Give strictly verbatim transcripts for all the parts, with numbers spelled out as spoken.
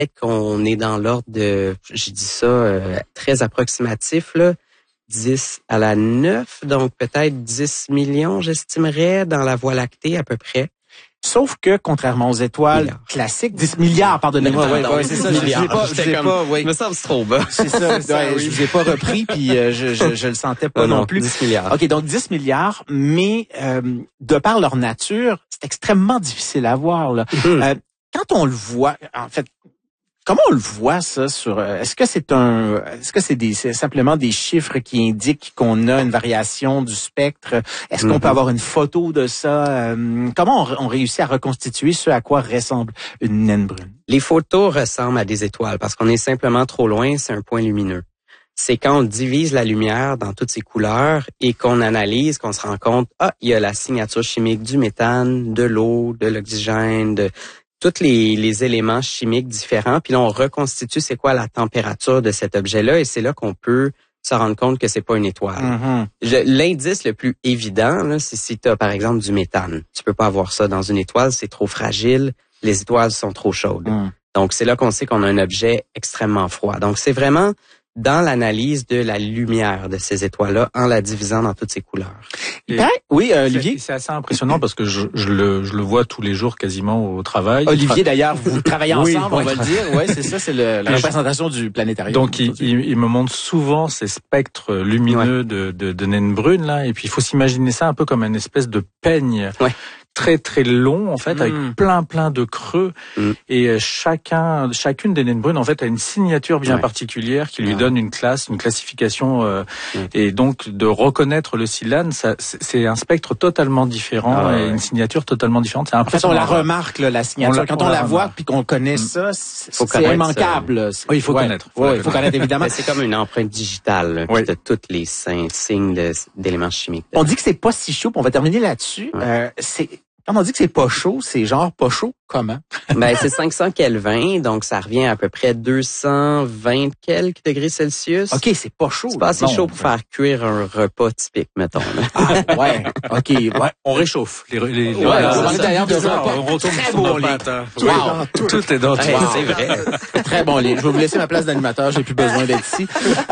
Peut-être qu'on est dans l'ordre de, je dis ça euh, très approximatif, là, dix à la neuf, donc peut-être dix millions, j'estimerais, dans la Voie lactée à peu près. Sauf que, contrairement aux étoiles milliards. classiques, dix milliards, pardonnez-moi. Oui, ouais, c'est ça, je vous ai pas, je vous ai pas, oui. me semble trop bas. C'est ça, ça ouais, oui. Je vous ai pas repris, puis euh, je, je, je le sentais pas non, non plus. dix milliards. OK, donc dix milliards, mais euh, de par leur nature, c'est extrêmement difficile à voir, là. Mm-hmm. Euh, quand on le voit, en fait, comment on le voit, ça, sur, est-ce que c'est un, est-ce que c'est des, c'est simplement des chiffres qui indiquent qu'on a une variation du spectre? Est-ce qu'on mm-hmm. peut avoir une photo de ça? Euh, comment on, on réussit à reconstituer ce à quoi ressemble une naine brune? Les photos ressemblent à des étoiles parce qu'on est simplement trop loin, c'est un point lumineux. C'est quand on divise la lumière dans toutes ses couleurs et qu'on analyse, qu'on se rend compte, ah, il y a la signature chimique du méthane, de l'eau, de l'oxygène, de tous les, les éléments chimiques différents, puis là, on reconstitue c'est quoi la température de cet objet-là, et c'est là qu'on peut se rendre compte que c'est pas une étoile. Mm-hmm. Je, l'indice le plus évident, là, c'est si tu as, par exemple, du méthane. Tu peux pas avoir ça dans une étoile, c'est trop fragile, les étoiles sont trop chaudes. Mm. Donc, c'est là qu'on sait qu'on a un objet extrêmement froid. Donc, c'est vraiment dans l'analyse de la lumière de ces étoiles-là, en la divisant dans toutes ses couleurs. Et oui, euh, Olivier. C'est, c'est assez impressionnant parce que je, je, le, je le vois tous les jours quasiment au travail. Olivier, d'ailleurs, vous travaillez ensemble, oui, on oui. va le dire. Ouais, c'est ça, c'est le, la représentation du planétarium. Donc, il, il, il me montre souvent ces spectres lumineux ouais. de, de, de naines brunes, là. Et puis, il faut s'imaginer ça un peu comme une espèce de peigne. Ouais. très très long en fait, mmh. avec plein plein de creux mmh. et chacun chacune des naines brunes en fait a une signature bien ouais. particulière qui lui ouais. donne une classe, une classification euh, mmh. et donc de reconnaître le Silane, ça c'est un spectre totalement différent ah, ouais. et une signature totalement différente. C'est impressionnant. En fait, on la remarque là, la signature on la, quand on, on la, la voit puis qu'on connaît mmh. ça, c'est, c'est immanquable. Oui, il faut ouais. connaître. Oui, il faut connaître évidemment. C'est comme une empreinte digitale oui. de tous les signes de, d'éléments chimiques. On dit que c'est pas si chaud, on va terminer là-dessus. Ouais. Euh, c'est Quand on dit que c'est pas chaud, c'est genre pas chaud comment? Ben c'est cinq cents Kelvin, donc ça revient à peu près deux cent vingt quelques degrés Celsius. OK, c'est pas chaud. C'est pas assez non, chaud pour ouais. faire cuire un repas typique, mettons. Là. Ah, ouais, OK. Ouais. On réchauffe. Les, les, les, ouais, voilà, on d'ailleurs de repas. On retourne très bon lit. Tout, wow. tout, tout est dans hey, wow. C'est vrai. Très bon lit. Je vais vous laisser ma place d'animateur, j'ai plus besoin d'être ici.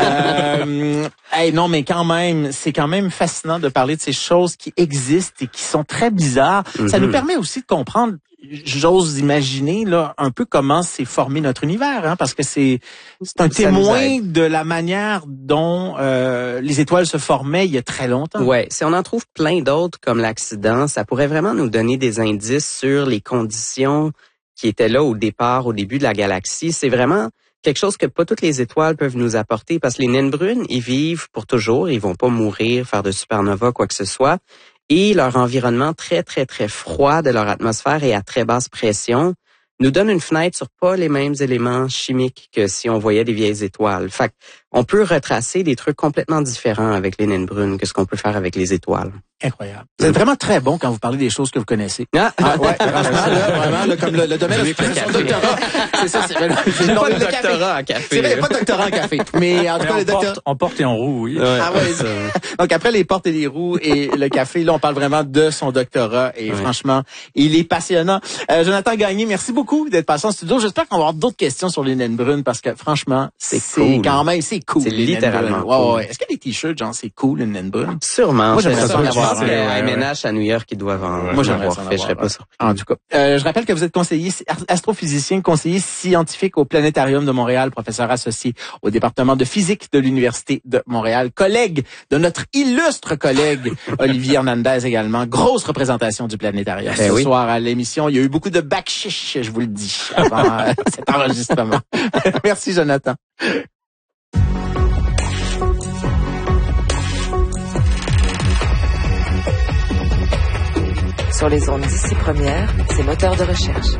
Euh, hey, non, mais quand même, c'est quand même fascinant de parler de ces choses qui existent et qui sont très bizarres. Mm-hmm. Ça nous permet aussi de comprendre, j'ose imaginer là un peu comment s'est formé notre univers, hein, parce que c'est c'est un ça témoin de la manière dont euh, les étoiles se formaient il y a très longtemps. Ouais, si on en trouve plein d'autres comme l'accident, ça pourrait vraiment nous donner des indices sur les conditions qui étaient là au départ, au début de la galaxie. C'est vraiment quelque chose que pas toutes les étoiles peuvent nous apporter, parce que les naines brunes, ils vivent pour toujours, ils vont pas mourir, faire de supernova, quoi que ce soit. Et leur environnement très, très, très froid de leur atmosphère et à très basse pression nous donne une fenêtre sur pas les mêmes éléments chimiques que si on voyait des vieilles étoiles. Fait on peut retracer des trucs complètement différents avec les naines brunes que ce qu'on peut faire avec les étoiles. Incroyable. Vous êtes vraiment très bon quand vous parlez des choses que vous connaissez. Ah, ah ouais, franchement, là, vraiment, là, comme le, le domaine de son doctorat. C'est ça, c'est, c'est, c'est pas le doctorat en café. C'est vrai, il n'y a pas de doctorat en café. Mais en tout cas, le doctorat. En porte et en roue, oui. Ouais, ah ouais. Donc après les portes et les roues et le café, là, on parle vraiment de son doctorat et ouais. franchement, il est passionnant. Euh, Jonathan Gagné, merci beaucoup d'être passé en studio. J'espère qu'on va avoir d'autres questions sur les naines brunes parce que franchement, c'est, c'est cool. Quand même, c'est cool. C'est littéralement cool. Ouais, ouais. Est-ce qu'il y a des t-shirts, genre, c'est cool, une naine brune? Sûrement. Moi, j'aimerais ça en avoir. À M N H à New York, ils doivent en ouais, moi j'aimerais avoir fait, je serais pas surpris. En tout cas, euh, je rappelle que vous êtes conseiller astrophysicien, conseiller scientifique au Planétarium de Montréal, professeur associé au département de physique de l'Université de Montréal, collègue de notre illustre collègue Olivier Hernandez également. Grosse représentation du Planétarium ben ce oui. soir à l'émission. Il y a eu beaucoup de backshish, je vous le dis, avant euh, cet enregistrement. Merci Jonathan. Sur les ondes d'ici première, c'est moteur de recherche.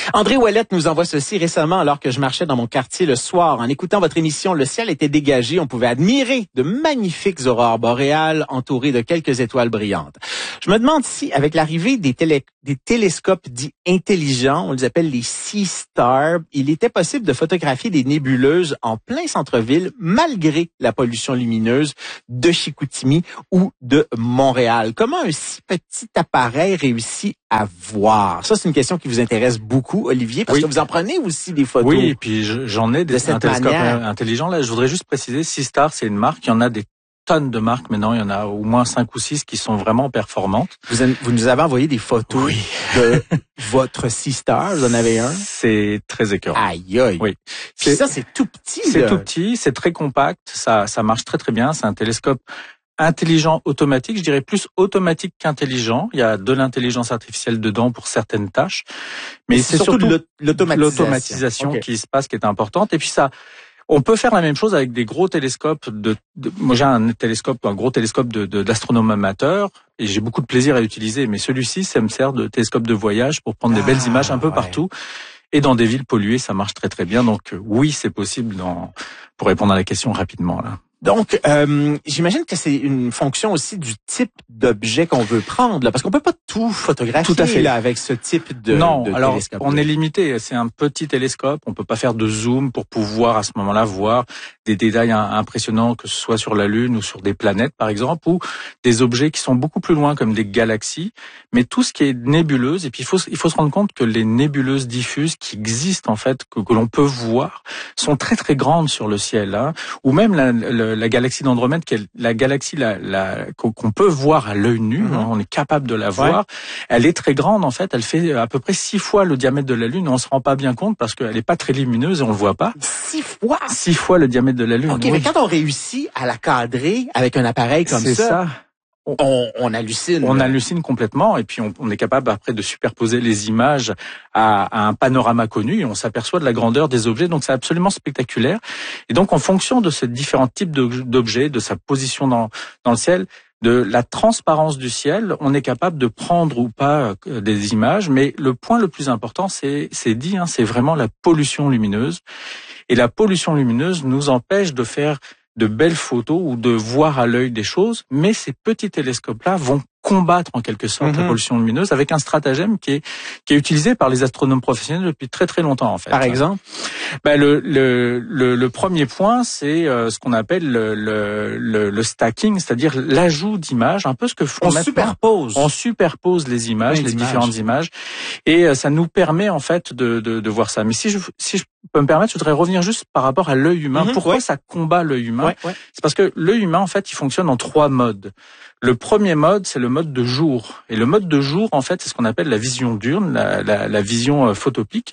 André Ouellette nous envoie ceci récemment alors que je marchais dans mon quartier le soir. En écoutant votre émission, le ciel était dégagé. On pouvait admirer de magnifiques aurores boréales entourées de quelques étoiles brillantes. Je me demande si, avec l'arrivée des, télé, des télescopes dits intelligents, on les appelle les Sea Stars, il était possible de photographier des nébuleuses en plein centre-ville malgré la pollution lumineuse de Chicoutimi ou de Montréal. Comment un si petit appareil réussit à voir? Ça, c'est une question qui vous intéresse beaucoup, Olivier, parce oui. que vous en prenez aussi des photos. Oui, et puis j'en ai des de un télescope intelligent. Là, je voudrais juste préciser, Sea Star, c'est une marque. Il y en a des tonnes de marques maintenant. Il y en a au moins cinq ou six qui sont vraiment performantes. Vous, en, vous nous avez envoyé des photos oui. de votre Sea Star. Vous en avez un? C'est très écœurant. Aïe, aïe. Oui. C'est ça, c'est tout petit. C'est tout petit. C'est très compact. Ça, ça marche très très bien. C'est un télescope intelligent automatique, je dirais plus automatique qu'intelligent. Il y a de l'intelligence artificielle dedans pour certaines tâches, mais c'est surtout, surtout l'automatisation, l'automatisation okay. qui se passe qui est importante. Et puis ça, on peut faire la même chose avec des gros télescopes. De, de moi, j'ai un télescope, un gros télescope de, de d'astronome amateur, et j'ai beaucoup de plaisir à l'utiliser. Mais celui-ci, ça me sert de télescope de voyage pour prendre ah, des belles images un peu ouais. partout. Et dans des villes polluées, ça marche très très bien. Donc oui, c'est possible. Dans, pour répondre à la question rapidement là. Donc, euh, j'imagine que c'est une fonction aussi du type d'objet qu'on veut prendre, là, parce qu'on peut pas tout photographier tout à fait. Là, avec ce type de, non, de alors, télescope. On est limité. C'est un petit télescope. On peut pas faire de zoom pour pouvoir à ce moment-là voir des détails impressionnants, que ce soit sur la Lune ou sur des planètes, par exemple, ou des objets qui sont beaucoup plus loin, comme des galaxies. Mais tout ce qui est nébuleuse, et puis il faut il faut se rendre compte que les nébuleuses diffuses qui existent en fait, que, que l'on peut voir, sont très très grandes sur le ciel, hein, ou même la, la la galaxie d'Andromède, qui est la galaxie la, la, qu'on peut voir à l'œil nu, mmh. on est capable de la voir. Ouais. Elle est très grande en fait, elle fait à peu près six fois le diamètre de la Lune. On se rend pas bien compte parce qu'elle est pas très lumineuse et on le voit pas. Six fois. Six fois le diamètre de la Lune. Ok, oui. mais quand on réussit à la cadrer avec un appareil comme C'est ça. ça. On, on hallucine. On hallucine complètement, et puis on, on est capable après de superposer les images à, à un panorama connu, et on s'aperçoit de la grandeur des objets. Donc c'est absolument spectaculaire. Et donc en fonction de ces différents types d'objets, de sa position dans, dans le ciel, de la transparence du ciel, on est capable de prendre ou pas des images. Mais le point le plus important, c'est c'est dit, hein, c'est vraiment la pollution lumineuse. Et la pollution lumineuse nous empêche de faire de belles photos ou de voir à l'œil des choses, mais ces petits télescopes-là vont combattre en quelque sorte mm-hmm. la pollution lumineuse avec un stratagème qui est qui est utilisé par les astronomes professionnels depuis très très longtemps en fait. Par exemple, ben le le le, le premier point, c'est euh, ce qu'on appelle le, le le le stacking, c'est-à-dire l'ajout d'images, un peu ce que font on maintenant. superpose. On superpose les images, oui, les images. différentes images, et euh, ça nous permet en fait de de de voir ça. Mais si je si je peux me permettre, je voudrais revenir juste par rapport à l'œil humain. Mm-hmm, Pourquoi ouais. ça combat l'œil humain? Ouais, ouais. C'est parce que l'œil humain en fait, il fonctionne en trois modes. Le premier mode, c'est le mode de jour. Et le mode de jour, en fait, c'est ce qu'on appelle la vision diurne, la, la, la vision photopique.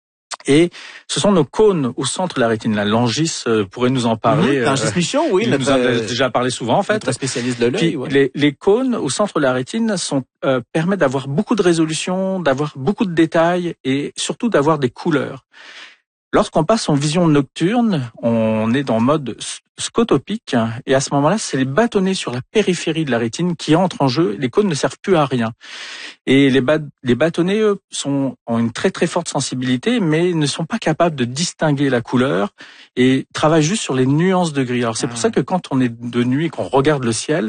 Et ce sont nos cônes au centre de la rétine. La Langis euh, pourrait nous en parler. Mmh, Langis Michon, oui. Il notre, nous en a déjà parlé souvent, en fait. Notre spécialiste de l'œil. Ouais. Les, les cônes au centre de la rétine sont euh, permettent d'avoir beaucoup de résolution, d'avoir beaucoup de détails et surtout d'avoir des couleurs. Lorsqu'on passe en vision nocturne, on est dans mode scotopique, et à ce moment-là, c'est les bâtonnets sur la périphérie de la rétine qui entrent en jeu. Les cônes ne servent plus à rien. Et les, ba- les bâtonnets, eux, sont, ont une très très forte sensibilité, mais ne sont pas capables de distinguer la couleur et travaillent juste sur les nuances de gris. Alors c'est pour ça que quand on est de nuit et qu'on regarde le ciel,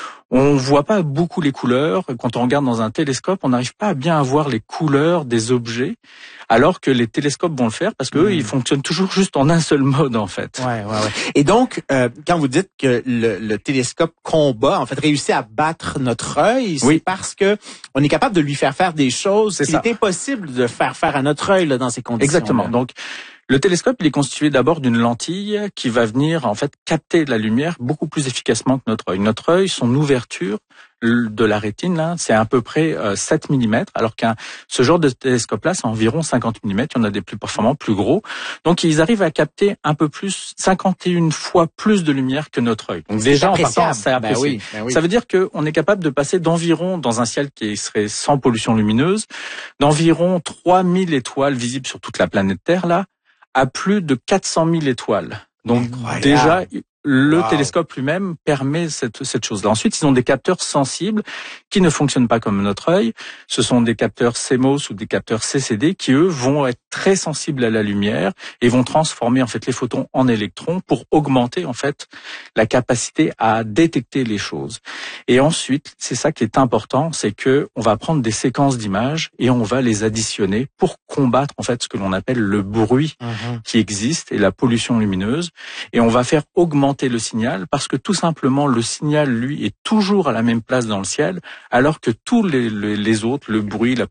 on voit pas beaucoup les couleurs. Quand on regarde dans un télescope, on n'arrive pas à bien voir les couleurs des objets, alors que les télescopes vont le faire parce que mmh. eux, ils fonctionnent toujours juste en un seul mode, en fait. Ouais, ouais, ouais. Et donc, euh, quand vous dites que le, le télescope combat, en fait, réussit à battre notre œil, c'est oui. parce que on est capable de lui faire faire des choses qu'il est impossible de faire faire à notre œil là, dans ces conditions. Exactement. Donc, le télescope, il est constitué d'abord d'une lentille qui va venir en fait capter la lumière beaucoup plus efficacement que notre œil. Notre œil, son ouverture de la rétine, là, c'est à peu près sept millimètres, alors qu'un ce genre de télescope-là, c'est environ cinquante millimètres. Il y en a des plus performants, plus gros. Donc, ils arrivent à capter un peu plus, cinquante et une fois plus de lumière que notre œil. Donc, déjà, en partant, c'est apprécié. Ben oui, ben oui. Ça veut dire qu'on est capable de passer d'environ, dans un ciel qui serait sans pollution lumineuse, d'environ trois mille étoiles visibles sur toute la planète Terre, là, à plus de quatre cent mille étoiles. Donc, incroyable. Déjà, le wow. télescope lui-même permet cette, cette chose-là. Ensuite, ils ont des capteurs sensibles qui ne fonctionnent pas comme notre œil. Ce sont des capteurs C M O S ou des capteurs C C D qui, eux, vont être très sensibles à la lumière et vont transformer en fait les photons en électrons pour augmenter en fait la capacité à détecter les choses. Et ensuite, c'est ça qui est important, c'est que on va prendre des séquences d'images et on va les additionner pour combattre en fait ce que l'on appelle le bruit mmh. qui existe et la pollution lumineuse. Et on va faire augmenter le signal parce que tout simplement le signal lui est toujours à la même place dans le ciel alors que tous les, les, les autres, le bruit, la